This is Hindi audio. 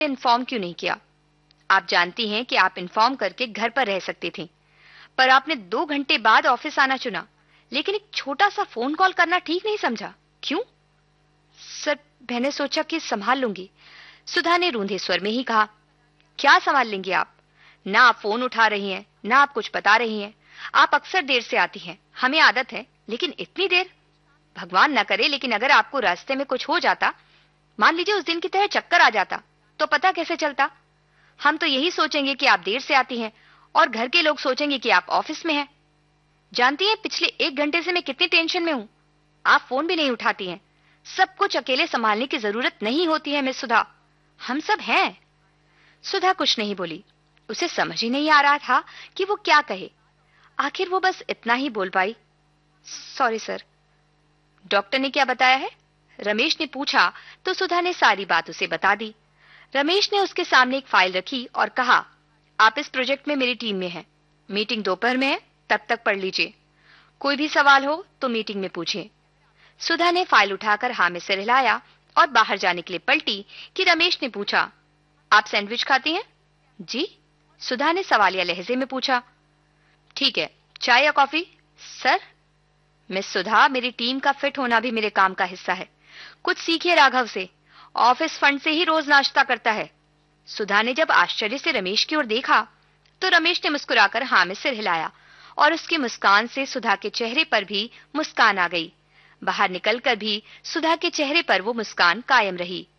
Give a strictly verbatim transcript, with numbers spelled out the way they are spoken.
इन्फॉर्म क्यों नहीं किया? आप जानती हैं कि आप इन्फॉर्म करके घर पर रह सकती थी, पर आपने दो घंटे बाद ऑफिस आना चुना, लेकिन एक छोटा सा फोन कॉल करना ठीक नहीं समझा। क्यों? सर, मैंने सोचा कि संभाल लूंगी, सुधा ने रूंधे स्वर में ही कहा। क्या संभाल लेंगी आप? ना आप फोन उठा रही हैं, ना आप कुछ बता रही हैं। आप अक्सर देर से आती हैं, हमें आदत है, लेकिन इतनी देर? भगवान ना करे, लेकिन अगर आपको रास्ते में कुछ हो जाता, मान लीजिए उस दिन की तरह चक्कर आ जाता, तो पता कैसे चलता? हम तो यही सोचेंगे कि आप देर से आती हैं और घर के लोग सोचेंगे कि आप ऑफिस में हैं। जानती हैं पिछले एक घंटे से मैं कितनी टेंशन में हूं। आप फोन भी नहीं उठाती हैं। सब कुछ अकेले संभालने की जरूरत नहीं होती है मिस सुधा, हम सब हैं। सुधा कुछ नहीं बोली। उसे समझ ही नहीं आ रहा था कि वो क्या कहे। आखिर वो बस इतना ही बोल पाई, सॉरी सर। डॉक्टर ने क्या बताया है? रमेश ने पूछा तो सुधा ने सारी बात उसे बता दी। रमेश ने उसके सामने एक फाइल रखी और कहा, आप इस प्रोजेक्ट में मेरी टीम में हैं। मीटिंग दोपहर में है, तब तक पढ़ लीजिए। कोई भी सवाल हो तो मीटिंग में पूछिए। सुधा ने फाइल उठाकर हाँ में सिर हिलाया और बाहर जाने के लिए पलटी कि रमेश ने पूछा, आप सैंडविच खाती हैं? जी, सुधा ने सवालिया लहजे में पूछा। ठीक है, चाय या कॉफी? सर। मिस सुधा, मेरी टीम का फिट होना भी मेरे काम का हिस्सा है। कुछ सीखिए राघव से, ऑफिस फंड से ही रोज नाश्ता करता है। सुधा ने जब आश्चर्य से रमेश की ओर देखा तो रमेश ने मुस्कुराकर हाँ में सिर हिलाया और उसकी मुस्कान से सुधा के चेहरे पर भी मुस्कान आ गई। बाहर निकलकर भी सुधा के चेहरे पर वो मुस्कान कायम रही।